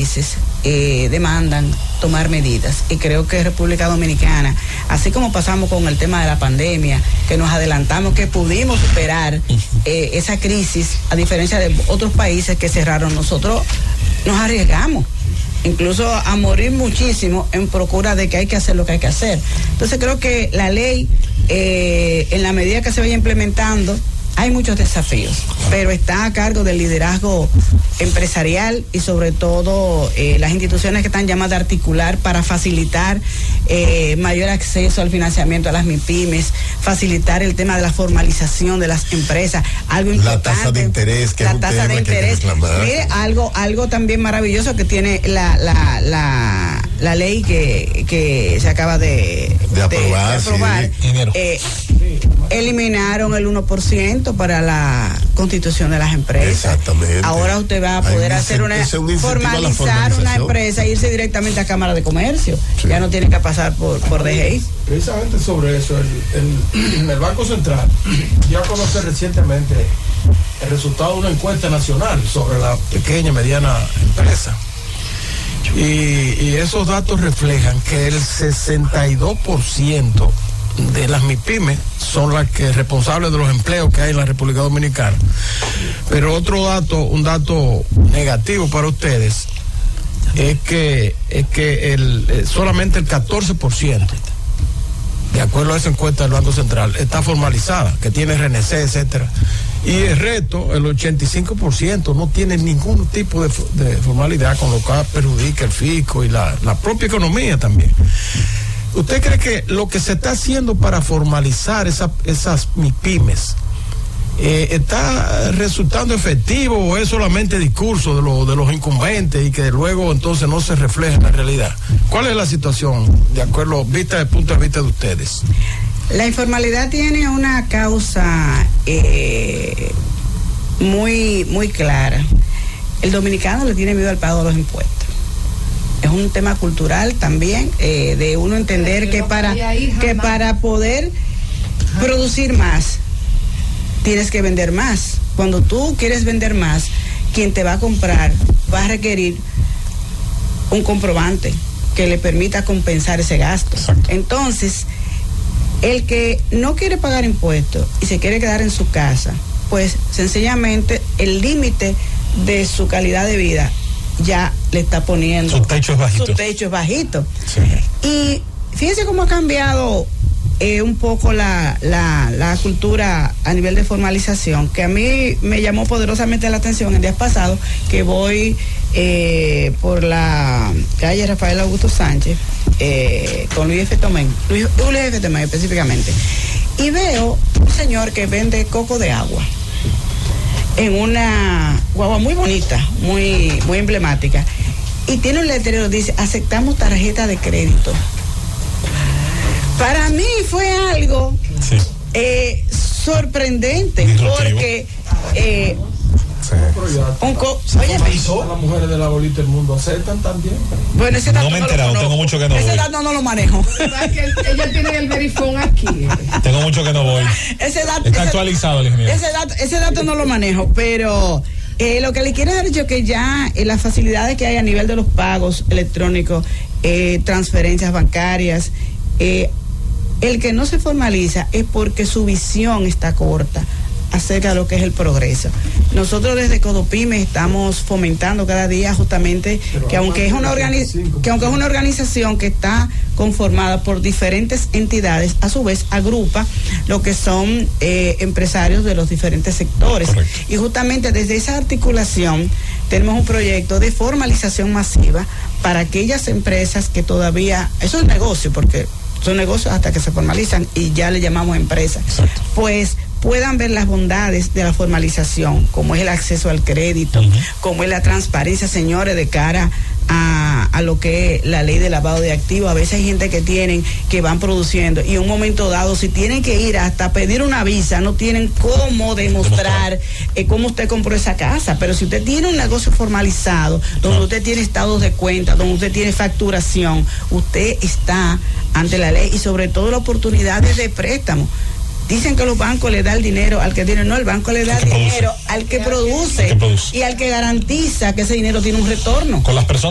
países demandan tomar medidas, y creo que República Dominicana, así como pasamos con el tema de la pandemia, que nos adelantamos, que pudimos superar esa crisis, a diferencia de otros países que cerraron, nosotros nos arriesgamos incluso a morir muchísimo en procura de que hay que hacer lo que hay que hacer. Entonces creo que la ley, en la medida que se vaya implementando, hay muchos desafíos, pero está a cargo del liderazgo empresarial y sobre todo las instituciones que están llamadas a articular para facilitar mayor acceso al financiamiento a las MIPYMES, facilitar el tema de la formalización de las empresas, algo importante. La tasa de interés, que la es un tasa tema de interés. Que hay que reclamar. Mire, algo también maravilloso que tiene la ley que se acaba de aprobar. Sí. Eliminaron el 1% para la constitución de las empresas. Exactamente. Ahora usted va a poder formalizar una empresa e irse directamente a Cámara de Comercio. Sí. Ya no tiene que pasar por DGI. Precisamente sobre eso, el Banco Central dio a conocer recientemente el resultado de una encuesta nacional sobre la pequeña y mediana empresa. Y esos datos reflejan que el 62% de las MIPYMES son las que responsables de los empleos que hay en la República Dominicana. Pero otro dato, un dato negativo para ustedes, es que solamente el 14%, de acuerdo a esa encuesta del Banco Central, está formalizada, que tiene RNC, etcétera. Y el resto, el 85%, no tiene ningún tipo de formalidad, con lo cual perjudica el fisco y la propia economía también. ¿Usted cree que lo que se está haciendo para formalizar esas MIPYMES está resultando efectivo, o es solamente discurso de los incumbentes y que luego entonces no se refleja en la realidad? ¿Cuál es la situación, de acuerdo, desde el punto de vista de ustedes? La informalidad tiene una causa muy clara. El dominicano le tiene miedo al pago de los impuestos. Es un tema cultural también, de uno entender que para poder producir más, tienes que vender más. Cuando tú quieres vender más, quien te va a comprar va a requerir un comprobante que le permita compensar ese gasto. Exacto. Entonces, el que no quiere pagar impuestos y se quiere quedar en su casa, pues sencillamente el límite de su calidad de vida ya le está poniendo. Su techo es bajito. Sí. Y fíjense cómo ha cambiado un poco la cultura a nivel de formalización, que a mí me llamó poderosamente la atención el día pasado, que voy por la calle Rafael Augusto Sánchez con Luis F. Tomé específicamente, y veo un señor que vende coco de agua en una guagua muy bonita, muy emblemática, y tiene un letrero que dice: aceptamos tarjeta de crédito. Para mí fue algo sorprendente, porque las mujeres de la bolita del mundo aceptan también. Bueno, ese dato no me he enterado, tengo mucho que no voy. Ese dato no lo manejo. Ella tiene el verifón aquí. Tengo mucho que no voy. Está actualizado el ingeniero. Ese dato no lo manejo, pero lo que le quiero decir yo, que ya las facilidades que hay a nivel de los pagos electrónicos, transferencias bancarias, el que no se formaliza es porque su visión está corta acerca de lo que es el progreso. Nosotros desde Codopyme estamos fomentando cada día justamente que aunque es una organización que está conformada por diferentes entidades, a su vez agrupa lo que son empresarios de los diferentes sectores. Correcto. Y justamente desde esa articulación tenemos un proyecto de formalización masiva para aquellas empresas que todavía, eso es negocio, porque son negocios hasta que se formalizan y ya le llamamos empresa. Exacto. Pues puedan ver las bondades de la formalización, como es el acceso al crédito, como es la transparencia, señores, de cara a lo que es la ley de lavado de activos. A veces hay gente que van produciendo y en un momento dado, si tienen que ir hasta pedir una visa, no tienen cómo demostrar cómo usted compró esa casa. Pero si usted tiene un negocio formalizado, donde usted tiene estados de cuenta, donde usted tiene facturación, usted está ante la ley, y sobre todo las oportunidades de préstamo. Dicen que los bancos le dan el dinero al que tiene, no, el banco le da el dinero al que produce y al que garantiza que ese dinero tiene un retorno. Con las personas